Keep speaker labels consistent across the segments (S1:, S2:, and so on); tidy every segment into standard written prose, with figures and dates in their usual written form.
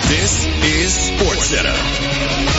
S1: This is SportsCenter.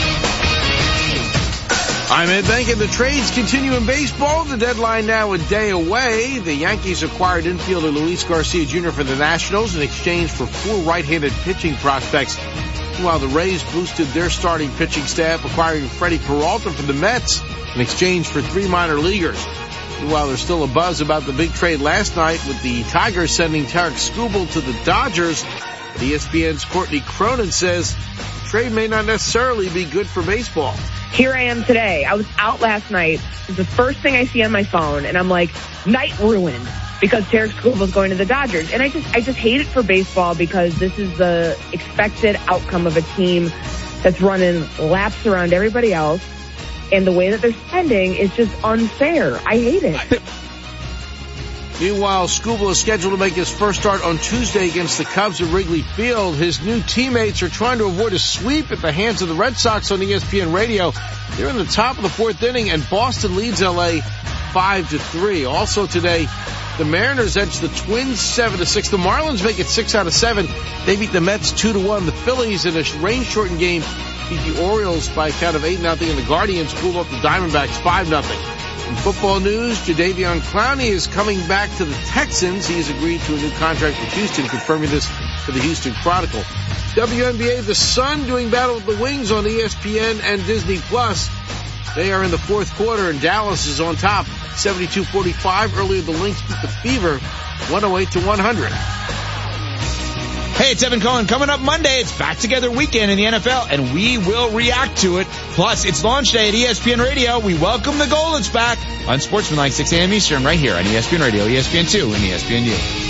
S2: I'm Ed Bank, and the trades continue in baseball. The deadline now a day away. The Yankees acquired infielder Luis Garcia Jr. for the Nationals in exchange for 4 right-handed pitching prospects. Meanwhile, the Rays boosted their starting pitching staff, acquiring Freddie Peralta from the Mets in exchange for 3 minor leaguers. Meanwhile, there's still a buzz about the big trade last night with the Tigers sending Tarek Skubal to the Dodgers. ESPN's Courtney Cronin says the trade may not necessarily be good for baseball.
S3: Here I am today. I was out last night. It's the first thing I see on my phone, and I'm like, night ruined because Tarek Skubal's going to the Dodgers. And I just hate it for baseball because this is the expected outcome of a team that's running laps around everybody else. And the way that they're spending is just unfair. I hate it.
S2: Meanwhile, Skubal is scheduled to make his first start on Tuesday against the Cubs at Wrigley Field. His new teammates are trying to avoid a sweep at the hands of the Red Sox on ESPN Radio. They're in the top of the 4th inning, and Boston leads L.A. 5-3. Also today, the Mariners edge the Twins 7-6. The Marlins make it 6 out of 7. They beat the Mets 2-1. The Phillies in a rain-shortened game beat the Orioles by a count of 8-0, and the Guardians cooled off the Diamondbacks 5-0. In football news, Jadeveon Clowney is coming back to the Texans. He has agreed to a new contract with Houston, confirming this to the Houston Chronicle. WNBA, the Sun doing battle with the Wings on ESPN and Disney+. They are in the 4th quarter, and Dallas is on top, 72-45. Earlier, the Lynx beat the Fever 108-100.
S4: Hey, it's Evan Cohen. Coming up Monday, it's Back Together Weekend in the NFL, and we will react to it. Plus, it's launch day at ESPN Radio. We welcome the Goldens back on Sportsmanlike 6 a.m. Eastern right here on ESPN Radio, ESPN2, and ESPNU.